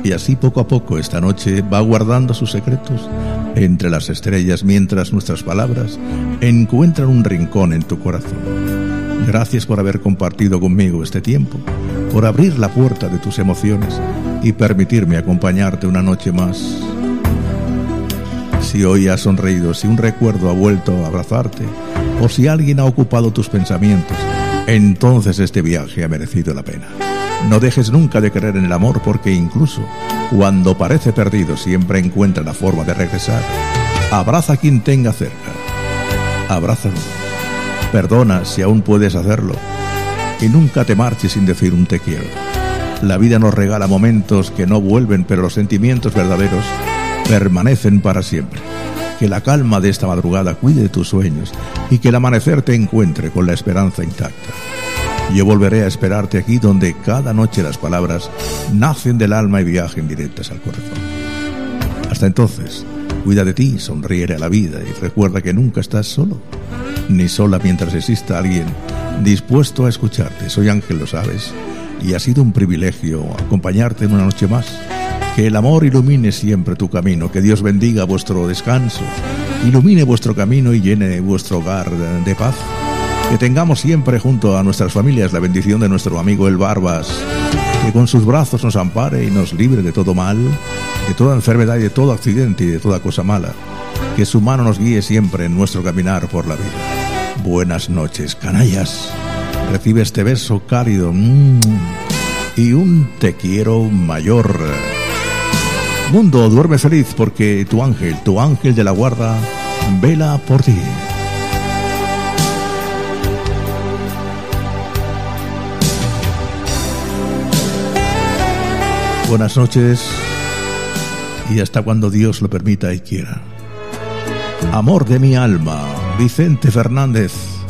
Y así poco a poco esta noche va guardando sus secretos entre las estrellas mientras nuestras palabras encuentran un rincón en tu corazón. Gracias por haber compartido conmigo este tiempo, por abrir la puerta de tus emociones y permitirme acompañarte una noche más. Si hoy has sonreído, si un recuerdo ha vuelto a abrazarte, o si alguien ha ocupado tus pensamientos, entonces este viaje ha merecido la pena. No dejes nunca de creer en el amor, porque incluso cuando parece perdido siempre encuentra la forma de regresar. Abraza a quien tenga cerca. Abrázalo. Perdona si aún puedes hacerlo. Y nunca te marches sin decir un te quiero. La vida nos regala momentos que no vuelven, pero los sentimientos verdaderos permanecen para siempre. Que la calma de esta madrugada cuide de tus sueños y que el amanecer te encuentre con la esperanza intacta. Yo volveré a esperarte aquí, donde cada noche las palabras nacen del alma y viajen directas al corazón. Hasta entonces, cuida de ti, sonríele a la vida y recuerda que nunca estás solo, ni sola mientras exista alguien dispuesto a escucharte. Soy Ángel, lo sabes, y ha sido un privilegio acompañarte en una noche más. Que el amor ilumine siempre tu camino, que Dios bendiga vuestro descanso, ilumine vuestro camino y llene vuestro hogar de paz. Que tengamos siempre junto a nuestras familias la bendición de nuestro amigo el Barbas, que con sus brazos nos ampare y nos libre de todo mal, de toda enfermedad y de todo accidente y de toda cosa mala. Que su mano nos guíe siempre en nuestro caminar por la vida. Buenas noches, canallas. Recibe este beso cálido y un te quiero mayor. Mundo, duerme feliz, porque tu ángel de la guarda, vela por ti. Buenas noches, y hasta cuando Dios lo permita y quiera. Amor de mi alma, Vicente Fernández.